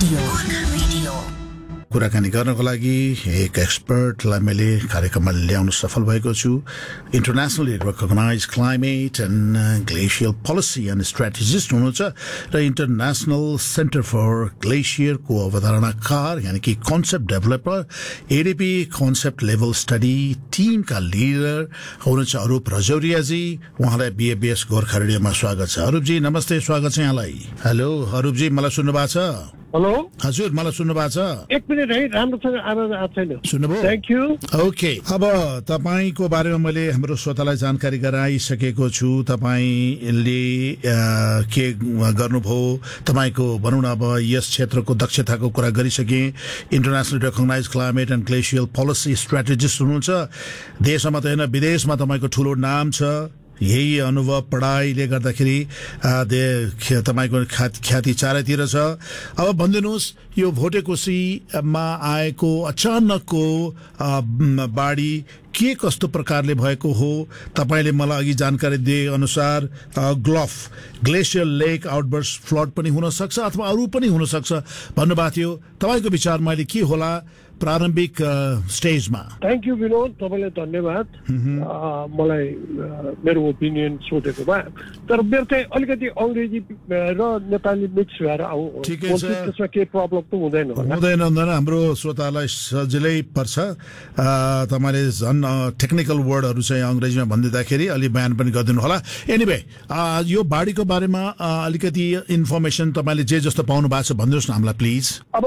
Radio कुराकानी गर्नको लागि एक एक्सपर्टलाई मैले कार्यक्रममा ल्याउन सफल भएको छु। Internationally recognise climate and ग्लेसियल policy and strategist हुनुहुन्छ र इन्टरनेसनल सेन्टर फर ग्लेसियरको अवधारणाकार यानि कि concept developer ADP concept level study टिमका leader हुनुहुन्छ अरूप रजौरियाजी। उहाँलाई बीएबीएस गोर्खा रेडियोमा स्वागत छ। अरूपजी नमस्ते, स्वागत छ यहाँलाई। हेलो अरूपजी, मलाई सुन्नु भएको छ? हेलो हजुर, मलाई सुन्नु भएको छ? एक मिनट है, राम्रोसँग आवाज आएको छैन। सुन्नुभयो? Thank you. ओके, अब तपाईको बारेमा मैले हाम्रो श्रोतालाई जानकारी गराइसकेको छु। तपाईले के गर्नुभयो, तपाईको भनौँ न अब यस क्षेत्रको दक्षताको कुरा गरिसके। International recognise climate and ग्लेसियल policy strategist हुनुहुन्छ। देशमा त होइन, विदेशमा तपाईको ठुलो नाम छ। यही अनुभव पढाइले गर्दाखेरि तपाईँको ख्याति चारैतिर छ। अब भनिदिनुहोस्, यो भोटे कोसीमा आएको अचानकको बाढी के कस्तो प्रकारले भएको हो? तपाईँले मलाई अघि जानकारी दिए अनुसार ग्लेसियर लेक आउटबर्स्ट फ्लड पनि हुन सक्छ अथवा अरू पनि हुन सक्छ भन्नुभएको थियो। तपाईँको विचारमा अहिले के होला प्रारम्भिक स्टेजमा? थ्याङ्क यू विनोद, तपाईँलाई धन्यवाद मलाई मेरो ओपिनियन सोधेकोमा। तर मेरो चाहिँ अलिकति अङ्ग्रेजी र नेपाली मिक्स भएर त्यसमा केही प्रब्लम त हुँदैन होला? हुँदैन। हाम्रो श्रोतालाई सजिलै पर्छ। तपाईँले झन् टेक्निकल वर्डहरू चाहिँ अङ्ग्रेजीमा भनिदिँदाखेरि अलि बयान पनि गरिदिनु होला। एनिवे, यो बाढीको बारेमा अलिकति इन्फर्मेसन तपाईँले जे जस्तो पाउनु भएको छ भनिदिनुहोस् न हामीलाई प्लिज। अब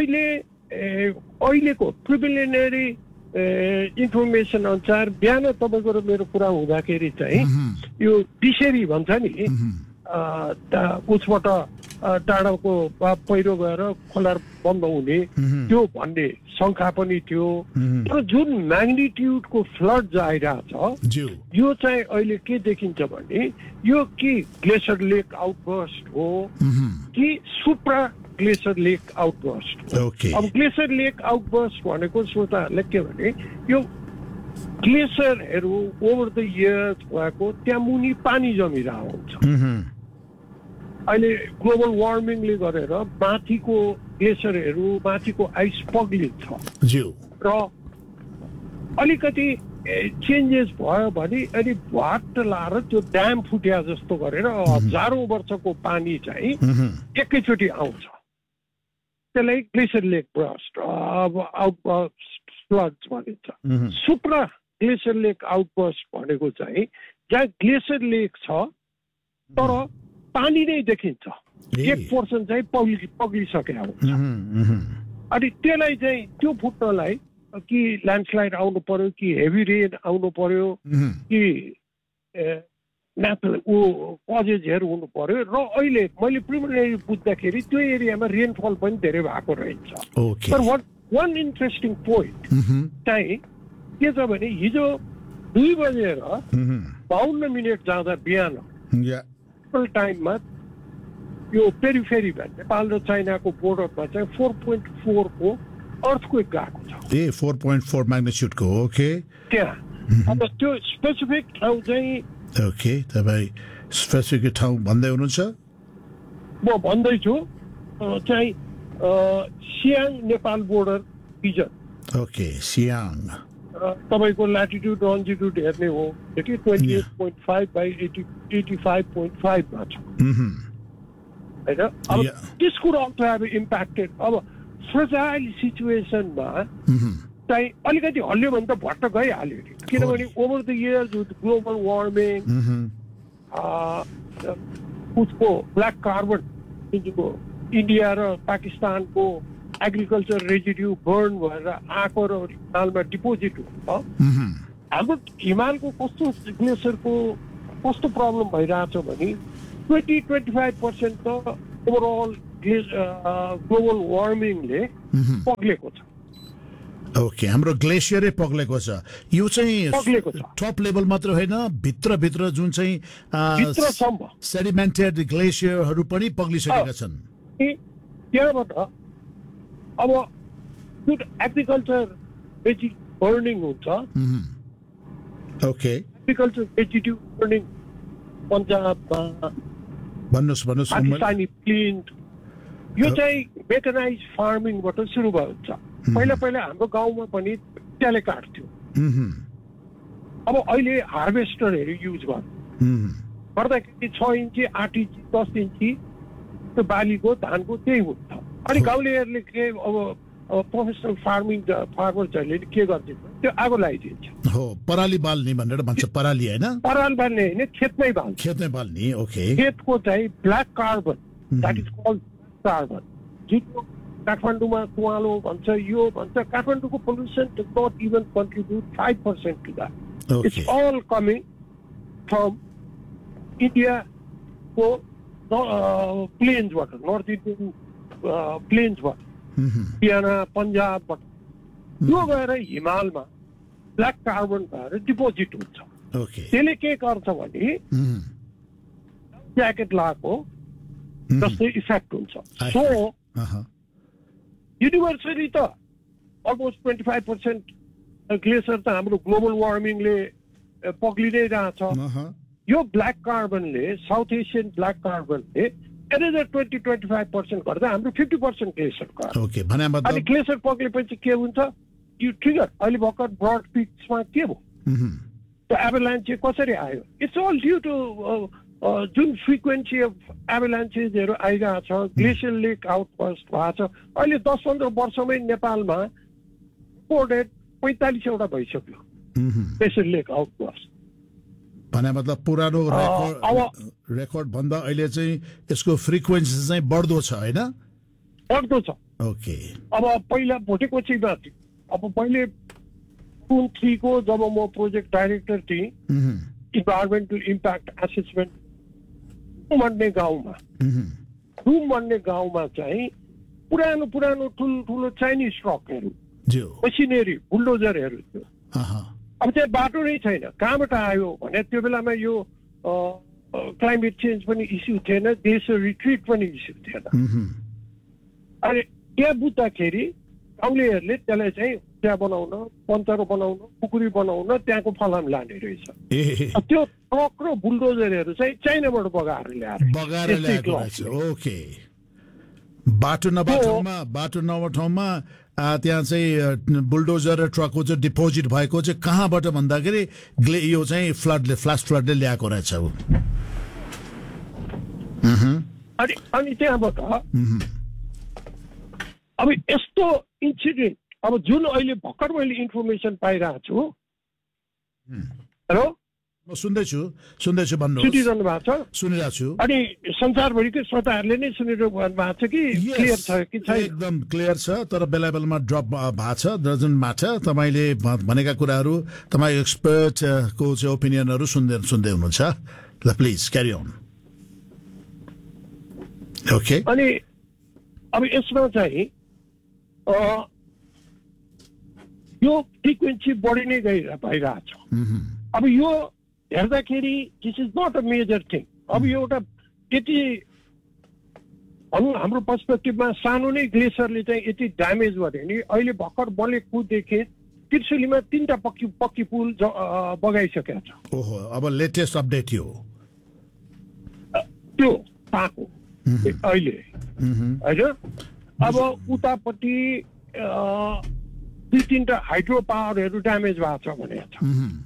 अहिलेको प्रिलिमिनरी इन्फर्मेसन अनुसार बिहान तपाईँको र मेरो कुरा हुँदाखेरि चाहिँ यो डिसेरी भन्छ नि, उसबाट टाढाको पहिरो गएर खोला बन्द हुने त्यो भन्ने शङ्का पनि थियो। तर जुन म्याग्निट्युडको फ्लड आइरहेछ यो चाहिँ अहिले के देखिन्छ भने यो कि ग्लेसियर लेक आउटबर्स्ट हो कि सुप्रा ग्लेसियर लेक आउटबर्स्ट। अब ग्लेसियर लेक आउटबर्स्ट भनेको श्रोताहरूले के भने यो ग्लेसियरहरू ओभर द इयर्स भएको त्यहाँ मुनि पानी जमिरहेको हुन्छ। अहिले ग्लोबल वार्मिङले गरेर माथिको ग्लेसियरहरू माथिको आइस पग्लिन्छ र अलिकति चेन्जेस भयो भने अनि भट्ट लाएर त्यो ड्याम फुट्या जस्तो गरेर हजारौँ वर्षको पानी चाहिँ एकैचोटि आउँछ। त्यसलाई ग्लेसियर लेक ब्रस्ट आउटबर्स्ट फ्लड्स भनिन्छ। सुप्रा ग्लेसियर लेक आउटबर्स्ट भनेको चाहिँ जहाँ ग्लेसियर लेक छ तर पानी नै देखिन्छ, एक पोर्सन चाहिँ पग्लिसकेको हुन्छ। अनि त्यसलाई चाहिँ त्यो फुट्नलाई कि ल्यान्डस्लाइड आउनु पर्यो कि हेभी रेन आउनु पर्यो कि कजेजहरू हुनु पर्यो। र अहिले मैले प्रिलिमिनरी बुझ्दाखेरि त्यो एरियामा रेनफल पनि धेरै भएको रहेछ। तर वान इन्ट्रेस्टिङ पोइन्ट चाहिँ के छ भने हिजो 2 बजेर 52 मिनट जाँदा बिहान टाइममा यो पेरिफेरी नेपाल र चाइनाको बोर्डरमा चाहिँ 4.4 को अर्थक्वेक गएको छ। 4.4 म्याग्निट्युडको। ओके, त्यहाँ अब त्यो स्पेसिफिक ठाउँ चाहिँ ओके, तपाईँ स्पेसिफिक ठाउँ भन्दै हुनुहुन्छ? म भन्दैछु चाहिँ Siang Nepal border reason. Okay, Siang तपाईँको ल्याटिट्युड लन्जिट्युड हेर्ने हो कि 28.5 by 85.5 मा छ होइन। अब this could also have impacted. अब फ्रजाइल सिचुएसनमा चाहिँ अलिकति हल्लियो भने त भट्ट गइहाल्यो नि, किनभने over the years with global warming उसको ब्ल्याक कार्बन इन्डिया र पाकिस्तानको एग्रिकल्चर रेजिड्यू बर्न भएर आएको र हिमालमा डिपोजिट हुन्छ। हाम्रो हिमालको कस्तो ग्लेसियरको कस्तो प्रब्लम भइरहेछ भने 20-25% त ओभरअल ग्लोबल वार्मिङले पग्लेको छ। ओके, हाम्रो ग्लेसियरै पग्लेको छ। यो चाहिँ टप लेभल मात्र होइन, भित्रभित्र जुन चाहिँ सेडिमेन्टेड ग्लेसियरहरू पनि पग्लिसकेका छन्। त्यहाँबाट अब जुन एग्रिकल्चर बर्निङ हुन्छ, एग्रिकल्चर रेजिड्यू बर्निङ पन्जाबमा भन्नुहोस् पाकिस्तानी प्लिन्ट यो चाहिँ मेकनाइज फार्मिङबाट सुरु हुन्छ। पहिला पहिला हाम्रो गाउँमा पनि त्यसले काट्थ्यो। अब अहिले हार्भेस्टरहरू युज गर्दाखेरि 6 इन्ची 8 इन्ची 10 इन्ची त्यो बालीको धानको त्यही हुन्छ। अनि गाउँलेहरूले के अब प्रोफेसनल फार्मर्सहरूले के गर्छ त्यो आगो लगाइदिन्छ। हो पराली बाल्ने भनेर भन्छ। पराली होइन, पराल बाल्ने होइन, खेतमै बाल्ने। खेतमै बाल्ने, ओके। खेतको चाहिँ black carbon, that is called carbon, जुन काठमाडौँमा कुवालो भन्छ, यो भन्छ। काठमाडौँको pollution does not even contribute 5% to that. It's all coming from इन्डियाको प्लेन्सबाट, नर्थ इन्डियन प्लेन्सबाट, हरियाणा पन्जाबबाट यो गएर हिमालमा ब्ल्याक कार्बन भएर डिपोजिट हुन्छ। त्यसले के गर्छ भने ज्याकेट लगाएको जस्तो इफेक्ट हुन्छ। सो युनिभर्सली त अलमोस्ट 25% ग्लेसियर त हाम्रो ग्लोबल वार्मिङले पक्लिँदै रहेछ। यो black कार्बनले, south Asian black कार्बनले another 20-25% गर्दा हाम्रो 50% ग्लेसियर गर्छ। अनि ग्लेसियर पक्लेपछि के हुन्छ, यो ट्रिगर अहिले भर्खर ब्रड पिक्समा के भयो, त्यो एभालान्च चाहिँ कसरी आयो? इट्स अल ड्यू टु जुन फ्रिक्वेन्सी अफ एभालान्चेसहरू आइरहेछ, ग्लेसियर लेक आउटबर्स्ट भएको छ। अहिले 10-15 वर्षमै नेपालमा रिपोर्टेड 45वटा भइसक्यो ग्लेसियर लेक आउटबर्स्ट। भने मतलब पुरानो रेकर्ड भन्दा अहिले चाहिँ यसको फ्रिक्वेन्सी चाहिँ बढ्दो छ होइन? बढ्दो छ। ओके। अब पहिला भोटेकोसीमा थियो। अब पहिले 2-3 को जब म प्रोजेक्ट डाइरेक्टर थिएँ इन्भाइरोमेन्टल इम्प्याक्ट एसेसमेन्ट भन्ने गाउँमा चाहिँ पुरानो पुरानो ठुलो चाइनिज ट्रकहरू, मसिनरी, बुलडोजरहरू थियो। अब चाहिँ बाटो नै छैन, कहाँबाट आयो भने त्यो बेलामा यो क्लाइमेट चेन्ज पनि इस्यु थिएन, देश रिट्रिट पनि इस्यु थिएन। अनि त्यहाँ बुझ्दाखेरि गाउँलेहरूले त्यसलाई चाहिँ चिया बनाउन, पन्चरो बनाउन, कुकुरी बनाउन त्यहाँको फलाम लाने रहेछ। त्यो ट्रक र बुलडोजरहरू चाहिँ चाइनाबाट बगाएर ल्याएर। ओके। बाटो नभएको ठाउँमा त्यहाँ चाहिँ बुलडोजर र ट्रकको चाहिँ डिपोजिट भएको चाहिँ कहाँबाट भन्दाखेरि यो चाहिँ फ्लास फ्लडले ल्याएको रहेछ। अनि त्यहाँबाट अब यस्तो इन्सिडेन्ट, अब जुन अहिले भर्खर मैले इन्फर्मेसन पाइरहेको छु। हेलो, म सुन्दैछु भन्नुहोस्। सुनिरहनु भएको छ? सुनिरहेको छु। अनि संसारभरिकै श्रोताहरूले नै सुनिरहनु भएको छ कि क्लियर छ कि छैन? एकदम क्लियर छ, तर बेला बेलामा ड्रप भएको छ। डजन्ट म्याटर, तपाईँले भनेका कुराहरू, तपाईँ एक्सपर्टको चाहिँ ओपिनियनहरू सुन्दै हुनुहुन्छ। ल प्लिज क्यारी अन। ओके। अनि अब यसमा चाहिँ यो फ्रिक्वेन्सी बढी नै भइरहेछ। अब यो हेर्दाखेरि this is not a major thing. अब यो एउटा यति हाम्रो पर्सपेक्टिभमा सानो नै ग्लेसियरले चाहिँ यति ड्यामेज गर्यो नि। अहिले भर्खर मैले देखेँ त्रिशुलीमा 3टा पक्की पुल बगाइसकेको छ। ओहो, अब लेटेस्ट अपडेट यो त्यो पाएको अहिले होइन। अब उतापट्टि 2-3टा हाइड्रो पावरहरू ड्यामेज भएको छ भनेको छ।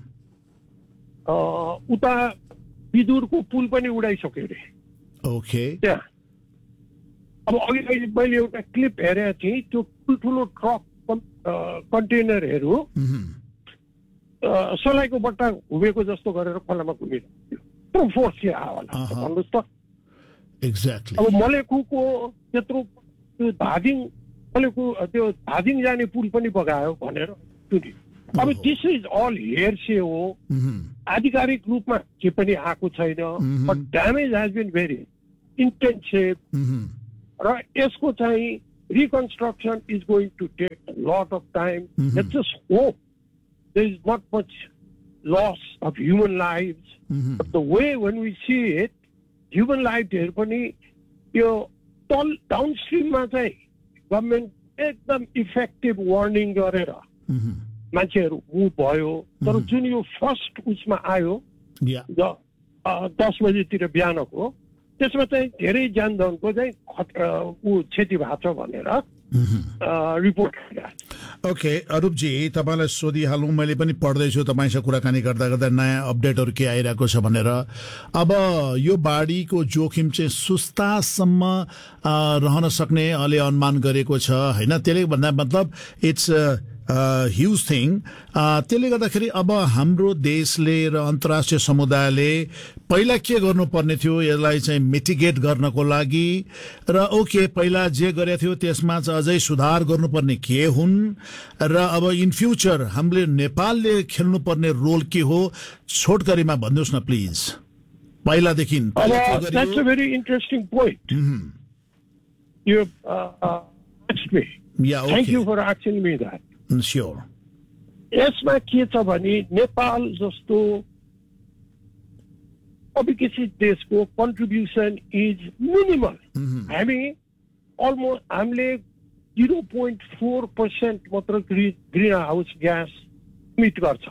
उता विदुरको पुल पनि उडाइसक्यो अरे। ओके। त्यहाँ अब अघि मैले एउटा क्लिप हेरेको थिएँ, त्यो ठुल्ठुलो ट्रक कन्टेनरहरू सलाइको बट्टा घुमेको जस्तो गरेर खोलामा घुमिरहेको थियो। फोर्स के आयो होला भन्नुहोस् त? एक्ज्याक्टली। अब मलेकुको त्यत्रो त्यो धादिङ जाने पुल पनि बगायो भनेर सुनि। अब दिस इज अल हेयरसे हो, आधिकारिक रूपमा के पनि आएको छैन। But damage has been very intensive र यसको चाहिँ reconstruction is going to take lot of time. Let's just hope there is not much loss of human lives, but the way when we see it, human लाइफहरू पनि यो तल डाउनस्ट्रिममा चाहिँ government एकदम effective warning गरेर मान्छेहरू मुभ भयो। तर जुन यो फर्स्ट उसमा आयो 10 बजेतिर बिहानको, त्यसमा चाहिँ धेरै ज्यानधनको चाहिँ क्षति भएको छ भनेर रिपोर्ट आइरहेको छ। ओके अरूपजी, तपाईँलाई सोधिहालौँ, मैले पनि पढ्दैछु तपाईँसँग कुराकानी गर्दा गर्दा नयाँ अपडेटहरू के आइरहेको छ भनेर। अब यो बाढीको जोखिम चाहिँ सुस्तासम्म रहन सक्ने अलि अनुमान गरेको छ होइन? त्यसले भन्दा मतलब इट्स ह्युज थिङ। त्यसले गर्दाखेरि अब हाम्रो देशले र अन्तर्राष्ट्रिय समुदायले पहिला के गर्नुपर्ने थियो यसलाई चाहिँ मिटिगेट गर्नको लागि, र ओके पहिला जे गरेको थियो त्यसमा चाहिँ अझै सुधार गर्नुपर्ने के हुन्, र अब इन फ्युचर हामीले नेपालले खेल्नुपर्ने रोल के हो? छोटकरीमा भन्नुहोस् न प्लिज, पहिलादेखि। That's a very interesting point. You asked me. Yeah, okay. Thank you for asking me that. Sure. यसमा के छ भने नेपाल जस्तो अविकसित देशको कन्ट्रिब्युसन इज मिनिमल। हामीले 0.4% मात्र ग्रिन हाउस ग्यास इमिट गर्छ।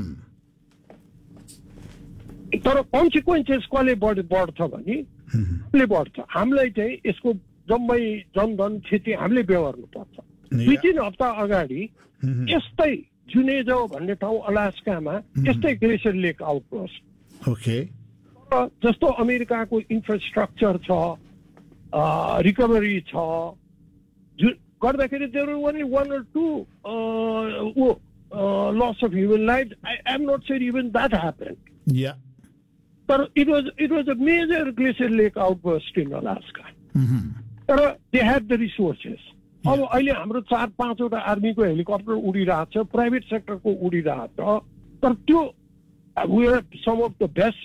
तर कन्सिक्वेन्सेस कसले बढ्छ भने हामीले बढ्छ। हामीलाई चाहिँ यसको जम्मै जनधन क्षति हामीले बेहोर्नु पर्छ। 2-3 हप्ता अगाडि यस्तै जुनेजो भन्ने ठाउँ अलास्कामा यस्तै ग्लेसियर लेक आउटबर्स्ट। ओके। जस्तो अमेरिकाको इन्फ्रास्ट्रक्चर छ, रिकभरी छ, गर्दाखेरि there were only 1 or 2 loss of human lives. I'm not sure even that happened. Yeah. But it was a major glacier lake outburst in Alaska. But they had the resources. अब अहिले हाम्रो 4-5 आर्मीको helicopter उडिरहेको छ, private सेक्टरको उडिरहेको छ, तर त्यो we are some of the best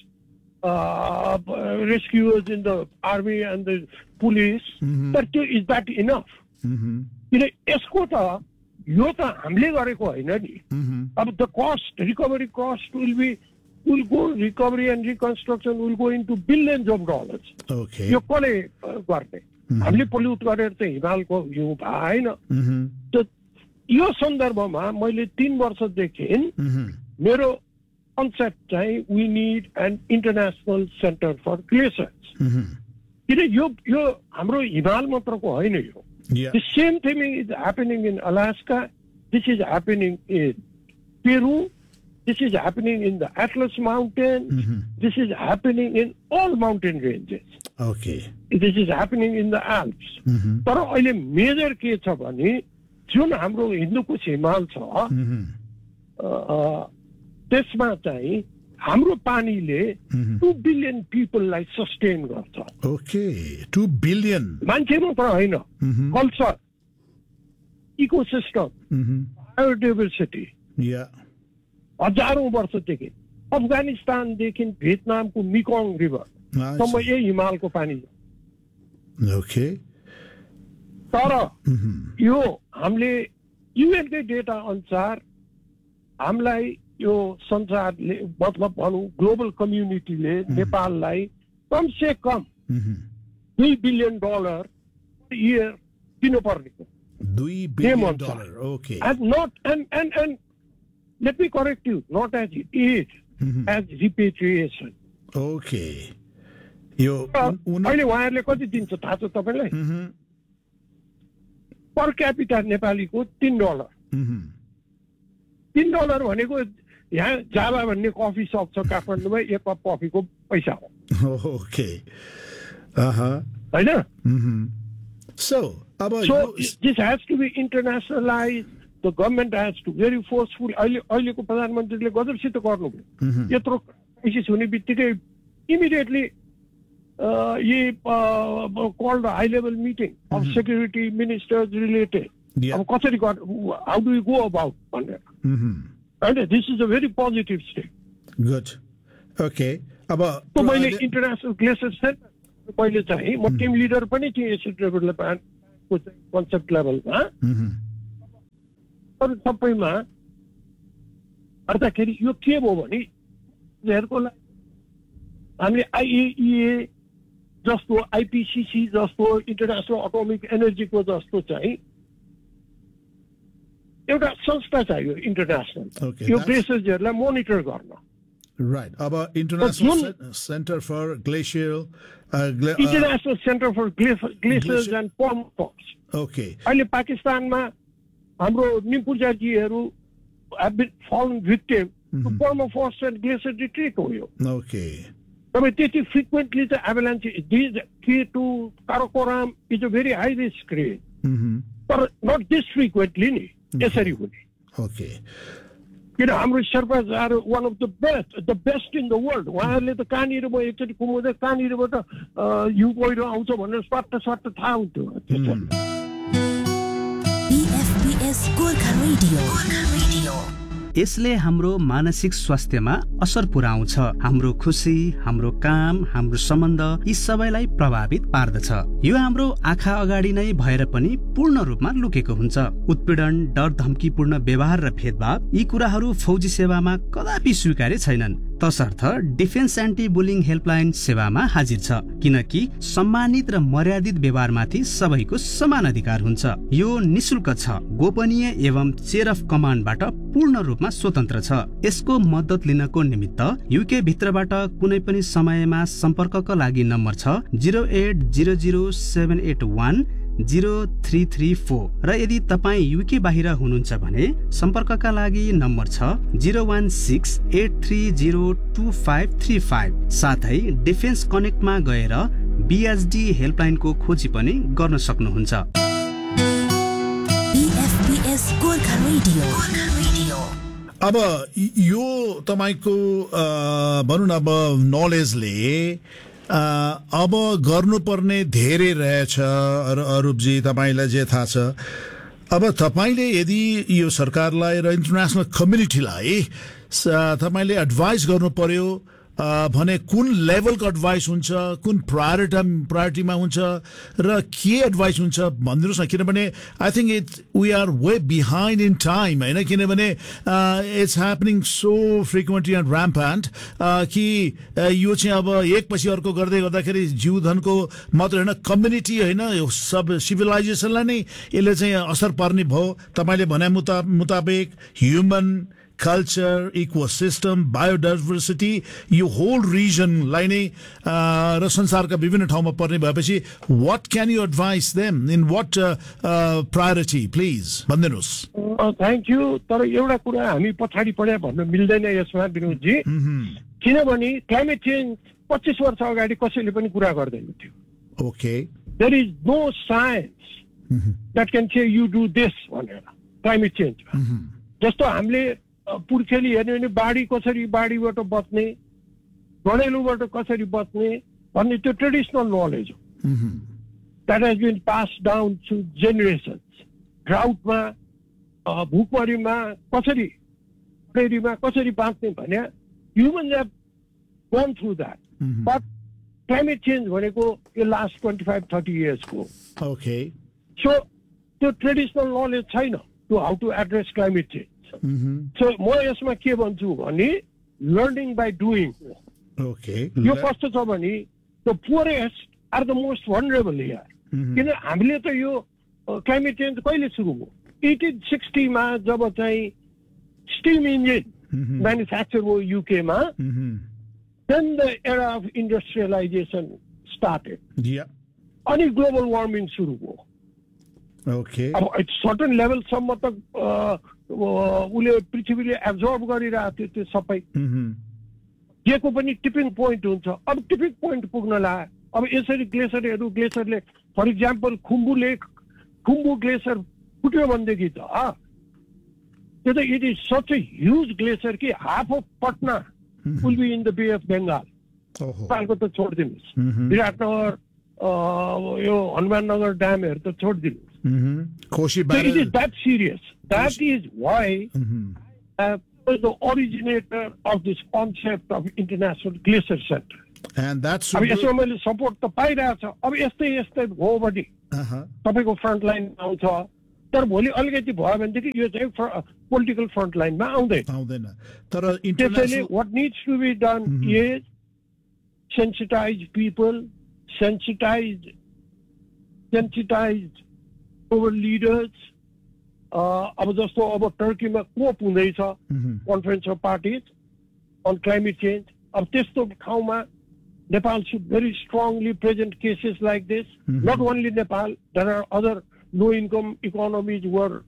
rescuers in the army and the police. But is that enough? किन यसको त यो त हामीले गरेको होइन नि। अब the cost, recovery cost will go, recovery and reconstruction will go into billions of dollars. Okay. यो कसले गर्ने? हामीले पोल्युट गरेर चाहिँ हिमालको हिउँ भएन। यो सन्दर्भमा मैले 3 वर्षदेखि मेरो कन्सेप्ट चाहिँ we need an international centre for glaciers. किन यो हाम्रो हिमाल मात्रको होइन यो। The same thing is happening in Alaska. This is happening in Peru. This is happening in the Atlas Mountain. This is happening in all mountain ranges. Okay. This is happening in the Alps. तर अहिले major के छ भने जुन हाम्रो हिन्दुकुश हिमाल छ त्यसमा चाहिँ हाम्रो पानीले 2 बिलियन पिपललाई सस्टेन गर्छ। ओके, 2 बिलियन मान्छे मात्र होइन, कल्चर, इकोसिस्टम, बायोडाइभर्सिटी। हजारौं वर्षदेखि अफगानिस्तानदेखि भियतनामको मिकोङ रिभर सम्म यही हिमालको पानी। ओके। तर यो हामीले युएनकै डेटा अनुसार हामीलाई यो संसारले मतलब भनौँ ग्लोबल कम्युनिटीले नेपाललाई कम से कम $2 बिलियन इयर दिनुपर्ने। $2 billion. Okay. And let me correct you, not as aid, as repatriation. Okay. यो अहिले उहाँहरूले कति दिन्छ थाहा छ तपाईँलाई? पर क्यापिटा नेपालीको $3। $3 भनेको यहाँ जावा भन्ने कफी सप छ काठमाडौँमा, 1 कप कफीको पैसा हो। ओके। होइन? So this has to be internationalized. The government has to very forcefully. अहिलेको प्रधानमन्त्रीले गजबसित गर्नुभयो। यत्रो क्राइसिस हुने बित्तिकै immediately called a high-level meeting of security ministers related. अब कसरी how do we go about भनेर? And this is a very positive step. Good. Okay. अब मैले इन्टरनेसनल ग्लेसियर सेन्टर पहिले चाहिँ म टिम लिडर पनि थिएँ एसिड डेभलपमेन्टको कन्सेप्ट लेभलमा। तर सबैमा गर्दाखेरि यो के भयो भने हामीले IAEA जस्तो, IPCC जस्तो, इन्टरनेसनल एटोमिक एनर्जीको जस्तो चाहिँ एउटा संस्था चाहियो इन्टरनेसनल, यो ग्लेसियर्सहरूलाई मोनिटर गर्न। Right. About International Center for Glacial International Center for Glaciers and Permafrost. Okay. अहिले पाकिस्तानमा हाम्रो निम्पुजाजीहरू have been fallen victim to permafrost and glacier retreat हो यो. Okay. तपाईँ त्यति frequently the avalanche these K2 Karakoram is a very high risk rate. But not this frequently नि यसरी हुने. Okay. किन हाम्रो शेर्पाज are one of the best in the world. उहाँहरूले त कहाँनिर म एकचोटि घुमाउँदै कहाँनिरबाट हिउँ पहिरो आउँछ भनेर स्वाट्ट थाहा हुन्थ्यो. BFBS Gorkha radio. यसले हाम्रो मानसिक स्वास्थ्यमा असर पुर्याउँछ. हाम्रो खुसी, हाम्रो काम, हाम्रो सम्बन्ध यी सबैलाई प्रभावित पार्दछ. यो हाम्रो आँखा अगाडि नै भएर पनि पूर्ण रूपमा लुकेको हुन्छ. उत्पीडन, डर, धम्कीपूर्ण व्यवहार र भेदभाव यी कुराहरू फौजी सेवामा कदापि स्वीकार्य छैनन्. तसर्थ डिफेन्स एन्टी बुलिङ हेल्पलाइन सेवामा हाजिर छ, किनकि सम्मानित र मर्यादित व्यवहारमाथि सबैको समान अधिकार हुन्छ. यो निशुल्क छ, गोपनीय एवं चेयर अफ कमान्डबाट पूर्ण रूपमा स्वतन्त्र छ. यसको मद्दत लिनको निमित्त युके भित्रबाट कुनै पनि समयमा सम्पर्कका लागि नम्बर छ 080078103334 र यदि तपाईँ युके बाहिर हुनुहुन्छ भने सम्पर्कका लागि नम्बर छ 0168302535. साथै डिफेन्स कनेक्टमा गएर बीएसडी हेल्पलाइनको खोजी पनि गर्न सक्नुहुन्छ. BFBS Gorkha radio. अब यो तपाईको भनौँ न अब नलेजले अब गर्नुपर्ने धेरै रहेछ. अरूपजी तपाईलाई जे थाहा छ, अब तपाईले यदि यो सरकारलाई र इन्टरनेसनल कम्युनिटीलाई तपाईले एडभाइस गर्नु पर्यो भने कुन लेभलको एडभाइस हुन्छ, कुन प्रायोरिटीमा हुन्छ र के एडभाइस हुन्छ भनिदिनुहोस् न. किनभने I think we are way behind in time होइन. किनभने it's happening so frequently and ऱ्याम्प्यान्ट कि यो चाहिँ अब एकपछि अर्को गर्दै गर्दाखेरि जीवधनको मात्र होइन, कम्युनिटी होइन, यो सब सिभिलाइजेसनलाई नै यसले चाहिँ असर पर्ने भयो. तपाईँले भने मुताबिक ह्युमन culture, ecosystem, biodiversity, यो whole region-लाई नै र संसारका विभिन्न ठाउँमा पर्ने भएपछि what can you advise them in what priority, please भनिदिनुहोस्. Thank you. तर एउटा कुरा हामी पछाडि पढ्या भन्न मिल्दैन यसमा विनोदजी, किनभने क्लाइमेट चेन्ज 25 वर्ष अगाडि कसैले पनि कुरा गर्दैन थियो. Okay. There is no science that can say you do this भनेर क्लाइमेट चेन्ज. जस्तो हामीले पुर्खेली हेर्ने भने बाढी कसरी, बाढीबाट बच्ने, घडेलुबाट कसरी बच्ने भन्ने त्यो ट्रेडिसनल नलेज हो. That has been pass down to generations. ड्राउटमा, भूकमरीमा कसरी, प्रेरीमा कसरी बाँच्ने भने humans have gone through that. But climate change भनेको यो लास्ट 25-30 इयर्सको. ओके. सो त्यो ट्रेडिसनल नलेज छैन to how to address climate change. So म यसमा के भन्छु भने लर्निङ बाई डुइङ. यो कस्तो छ भने the poorest are the most vulnerable here. किन हामीले त यो क्लाइमेट चेन्ज कहिले सुरु भयो? 1860 जब चाहिँ स्टिम इन्जिन म्यानुफ्याक्चर भयो युकेमा, then the era of industrialisation started. अनि ग्लोबल वार्मिङ सुरु भयो. अब सर्टन लेभलसम्म त उसले पृथ्वीले एब्जर्भ गरिरहेको थियो त्यो सबै. जेको पनि टिपिङ पोइन्ट हुन्छ. अब टिपिङ पोइन्ट पुग्नलाई अब यसरी ग्लेसियरले फर इक्जाम्पल खुम्बु ग्लेसियर फुट्यो भनेदेखि त त्यो त it is such A huge glacier कि half of Patna will be in the bay of Bengal. नेपालको त छोडिदिनुहोस्, विराटनगर यो हनुमाननगर ड्यामहरू त छोडिदिनुहोस्. So it is that serious. That is why the originator of this concept of International Glacier Center. And that's अब यसमा मैले support त पाइरहेको छ. अब यस्तै हो भने तपाईँको फ्रन्ट लाइन आउँछ, तर भोलि अलिकति भयो भनेदेखि यो चाहिँ पोलिटिकल फ्रन्ट लाइनमा आउँदैन. तर त्यसैले what needs to be done is sensitize people, sensitized our leaders. अब जस्तो अब टर्कीमा कोप हुँदैछ, conference of parties. on climate change. अब त्यस्तो ठाउँमा Nepal should very strongly present cases like this. Not only Nepal, there are other low-income economies were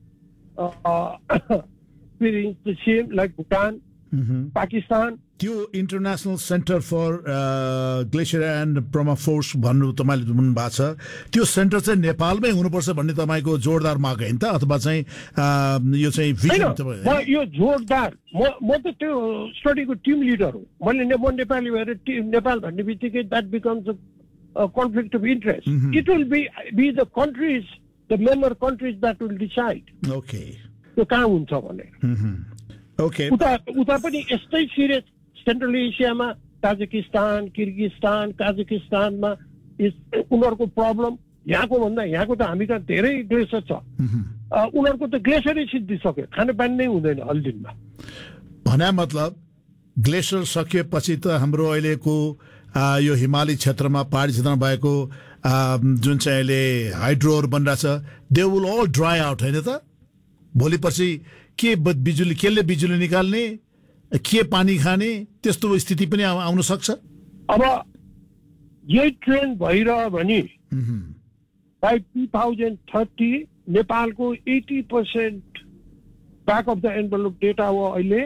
experienced the same, like Bhutan, Pakistan. त्यो international centre for glacier and पर्माफ्रोस्ट भन्नु तपाईँले भन्नु भएको छ त्यो सेन्टर चाहिँ नेपालमै हुनुपर्छ भन्ने तपाईँको जोरदार माग होइन त अथवा चाहिँ यो चाहिँ भिजन तपाईँ यो जोरदार म त त्यो स्टडीको टिम लिडर हो मैले नेपाली भएर नेपाल भन्ने बित्तिकै that becomes a conflict of interest it will be the countries the member countries that will decide okay त्यो कहाँ हुन्छ भनेर ओके उता पनि यस्तै सिरियस सेन्ट्रल एसियामा ताजिकिस्तान किर्गिस्तान काजाकिस्तानमा उनीहरूको प्रब्लम यहाँको भन्दा यहाँको त हामी कहाँ धेरै ग्लेसियर छ उनीहरूको त ग्लेसियरै सिद्धिसक्यो खानेपानी नै हुँदैन अलि दिनमा भने मतलब ग्लेसियर सकिएपछि त हाम्रो अहिलेको यो हिमाली क्षेत्रमा पहाडी क्षेत्रमा भएको जुन चाहिँ अहिले हाइड्रोहरू बनिरहेछ they will all dry out होइन त भोलिपछि के बिजुली केले बिजुली निकाल्ने के पानी खाने त्यस्तो स्थिति पनि आउन सक्छ अब यही ट्रेन्ड भइरह्यो भने बाई 2030 नेपालको 80% ब्याक अफ द एन्भलप डेटा हो अहिले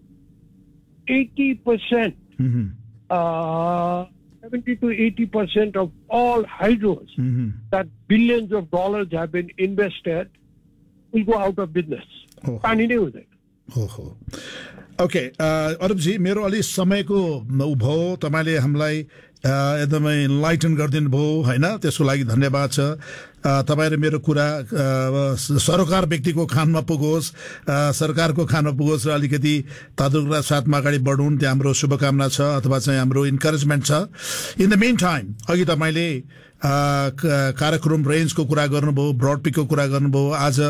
80% 70 to 80% of all hydros that billions of dollars have been invested will go out of business. पानी नै हुँदैन ओके अरूपजी मेरो अलि समयको भयो तपाईँले हामीलाई एकदमै इन्लाइटन गरिदिनु भयो होइन त्यसको लागि धन्यवाद छ तपाईँ र मेरो कुरा सरोकार व्यक्तिको खानमा पुगोस् सरकारको खानमा पुगोस् र अलिकति तादुकका साथमा अगाडि बढौँ त्यो हाम्रो शुभकामना छ अथवा चाहिँ हाम्रो इन्करेजमेन्ट छ इन द मेन टाइम अघि तपाईँले कार्यक्रम रेन्जको कुरा गर्नुभयो ब्रडपिकको कुरा गर्नुभयो आज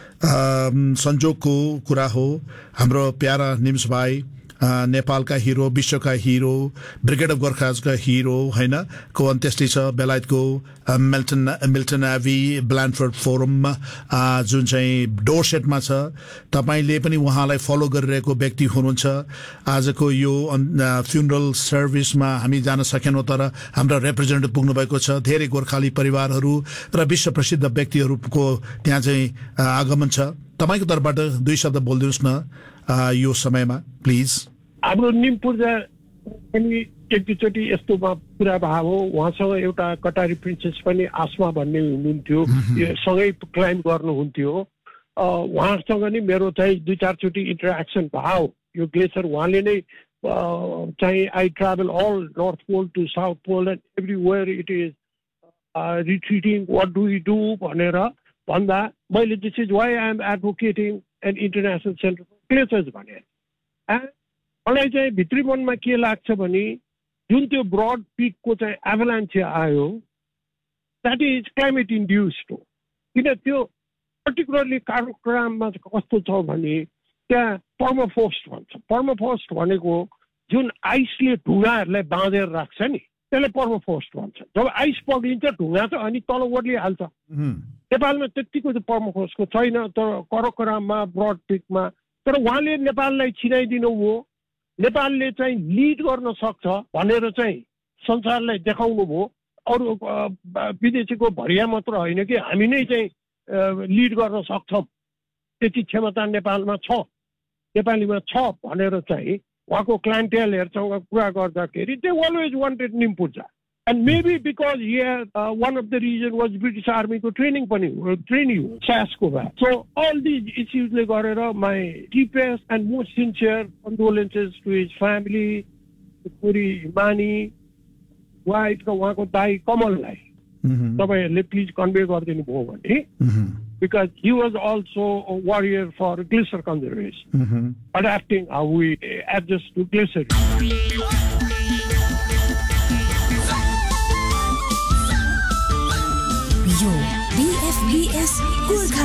संजोगको कुरा हो हाम्रो प्यारा निम्स भाइ नेपालका हिरो विश्वका हिरो ब्रिगेड अफ गोर्खाजका हिरो होइन को अन्त्येष्टि छ बेलायतको मिल्टन एभी ब्ल्यान्डफोर्ड फोरममा जुन चाहिँ डोरसेटमा छ तपाईँले पनि उहाँलाई फलो गरिरहेको व्यक्ति हुनुहुन्छ आजको यो फ्युनरल सर्भिसमा हामी जान सकेनौँ तर हाम्रा रिप्रेजेन्टेटिभ पुग्नुभएको छ धेरै गोर्खाली परिवारहरू र विश्व प्रसिद्ध व्यक्तिहरूको त्यहाँ चाहिँ आगमन छ तपाईँको तर्फबाट दुई शब्द बोलिदिनुहोस् न यो समयमा प्लिज हाम्रो निम पूर्जा पनि एकचोटि यस्तोमा पुरा भाव हो उहाँसँग एउटा कटारी प्रिन्सेस पनि आसमा भन्ने हुनुहुन्थ्यो सँगै क्लाइम्ब गर्नुहुन्थ्यो उहाँसँग नि मेरो चाहिँ दुई चारचोटि इन्टरेक्सन भयो यो ग्लेसियर उहाँले नै चाहिँ I travel all north pole to south pole and everywhere it is रिट्रिटिङ what do you do भनेर भन्दा मैले this is why I am advocating an international centre for glaciers भने मलाई चाहिँ भित्री मनमा के लाग्छ भने जुन त्यो ब्रड पिकको चाहिँ एभलान्च आयो द्याट इज क्लाइमेट इन्ड्युस्ड हो किन त्यो पर्टिकुलरली कार्यक्रममा कस्तो छ भने त्यहाँ पर्माफ्रोस्ट भन्छ पर्माफ्रोस्ट भनेको जुन आइसले ढुङ्गाहरूलाई बाँधेर राख्छ नि त्यसलाई पर्माफ्रोस्ट भन्छ जब आइस पग्लिन्छ ढुङ्गा त अनि तल ओर्लिहाल्छ नेपालमा त्यतिको चाहिँ पर्माफ्रोस्टको छैन तर कराकोरममा ब्रड पिकमा तर उहाँले नेपाललाई छिनाइदिनु हो नेपालले चाहिँ लिड गर्न सक्छ भनेर चाहिँ संसारलाई देखाउनु भयो अरू विदेशीको भरिया मात्र होइन कि हामी नै चाहिँ लिड गर्न सक्छौँ त्यति क्षमता नेपालमा छ नेपालीमा छ भनेर चाहिँ उहाँको क्लाइन्टेलहरूसँग कुरा गर्दाखेरि दे अलवेज वान्टेड निम पूर्जा And maybe because one of the reasons was British Army ko training pani training SAS ko ba. So all these issues le garera my deepest and most sincere condolences to his family, to Puri Mani, wife ko wahan ko dai Kamal lai. Tapai please convey gardinu bhayo bhane because he was also a warrior for glacier conservation, adapting how we adjust to glacier. यो BFBS Gorkha